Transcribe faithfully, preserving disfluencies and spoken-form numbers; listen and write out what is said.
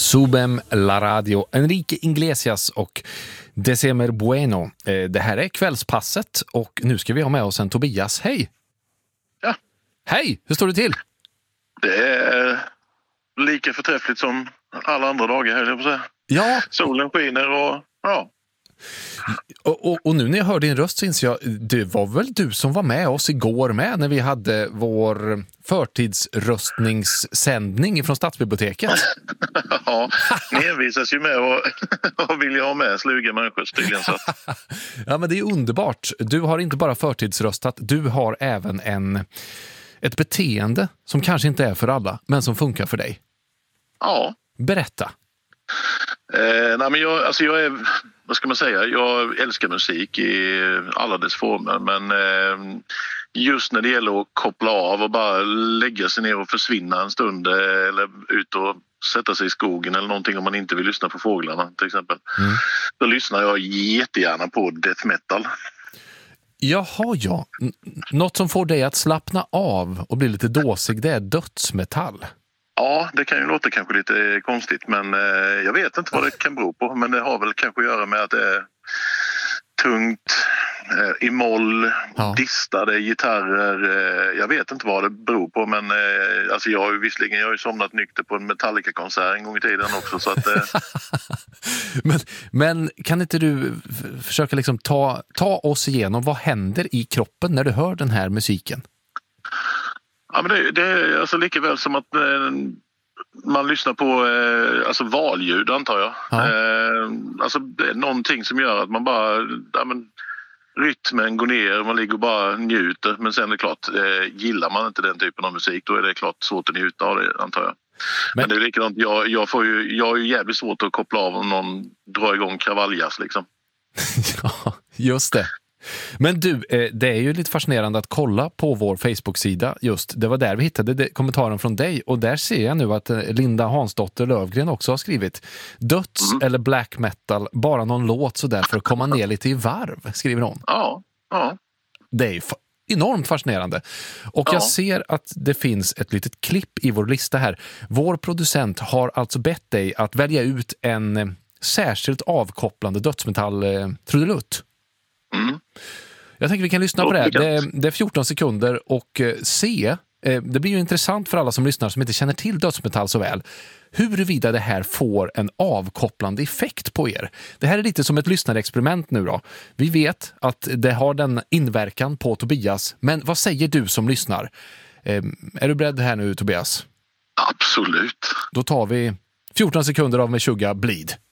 Subem la radio, Enrique Iglesias och December Bueno. Det här är kvällspasset och nu ska vi ha med oss en Tobias. Hej! Ja. Hej, hur står det till? Det är lika förträffligt som alla andra dagar, höll jag på att säga. Ja. Solen skiner och ja. Och, och, och nu när jag hör din röst så inser jag, det var väl du som var med oss igår med när vi hade vår förtidsröstningssändning från Stadsbiblioteket. Ja, ni envisas ju med att och vill ha med sluga människor tydligen. Så. Ja, men det är underbart. Du har inte bara förtidsröstat, du har även en, ett beteende som kanske inte är för alla, men som funkar för dig. Ja. Berätta. Eh, nej men jag, alltså jag är, vad ska man säga, jag älskar musik i alla dess former, men eh, just när det gäller att koppla av och bara lägga sig ner och försvinna en stund eh, eller ut och sätta sig i skogen eller någonting om man inte vill lyssna på fåglarna till exempel, mm. då lyssnar jag jättegärna på death metal. Jaha, ja. N- något som får dig att slappna av och bli lite dåsig, det är dödsmetall. Ja, det kan ju låta kanske lite konstigt, men eh, jag vet inte vad det kan bero på. Men det har väl kanske att göra med att det är tungt, eh, i moll, ja. Distade gitarrer. Eh, jag vet inte vad det beror på, men eh, alltså jag har ju visserligen jag har ju somnat nykter på en Metallica-konsert en gång i tiden också. Så att, eh... men, men kan inte du f- försöka liksom ta, ta oss igenom, vad händer i kroppen när du hör den här musiken? Ja, men det, det är alltså lika väl som att eh, man lyssnar på eh, alltså valljud, antar jag. Ja. Eh, alltså det är någonting som gör att man bara, ja, men, rytmen går ner, man ligger och bara njuter. Men sen är det klart, eh, gillar man inte den typen av musik, då är det klart svårt att njuta av det, antar jag. Men, men det är likadant, jag, jag, får ju, jag har ju jävligt svårt att koppla av om någon drar igång kravaljas liksom. Ja, just det. Men du, det är ju lite fascinerande att kolla på vår Facebook-sida just. Det var där vi hittade det, kommentaren från dig. Och där ser jag nu att Linda Hansdotter Lövgren också har skrivit döds mm. eller black metal, bara någon låt så där för att komma ner lite i varv, skriver hon. Ja, ja. Det är ju fa- enormt fascinerande. Och ja. Jag ser att det finns ett litet klipp i vår lista här. Vår producent har alltså bett dig att välja ut en särskilt avkopplande dödsmetall eh, trudelutt. Mm. Jag tänker vi kan lyssna på det. Det är, det är fjorton sekunder och eh, se, eh, det blir ju intressant för alla som lyssnar som inte känner till dödsmetall så väl, huruvida det här får en avkopplande effekt på er. Det här är lite som ett lyssnarexperiment nu då. Vi vet att det har den inverkan på Tobias, men vad säger du som lyssnar? Eh, är du beredd här nu, Tobias? Absolut. Då tar vi fjorton sekunder av Meshuggah Bleed.